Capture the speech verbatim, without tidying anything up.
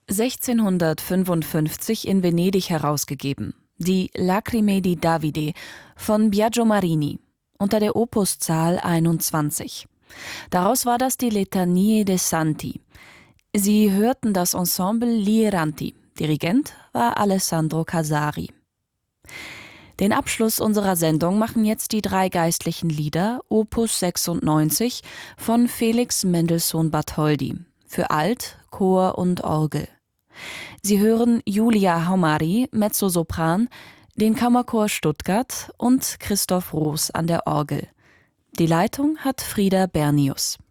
sechzehnhundertfünfundfünfzig in Venedig herausgegeben. Die Lacrime di Davide von Biagio Marini unter der Opuszahl einundzwanzig. Daraus war das die Letanie dei Santi. Sie hörten das Ensemble Gli Erranti. Dirigent war Alessandro Casari. Den Abschluss unserer Sendung machen jetzt die drei geistlichen Lieder Opus sechsundneunzig von Felix Mendelssohn Bartholdy für Alt, Chor und Orgel. Sie hören Julia Haumari, Mezzosopran, den Kammerchor Stuttgart und Christoph Roos an der Orgel. Die Leitung hat Frieda Bernius.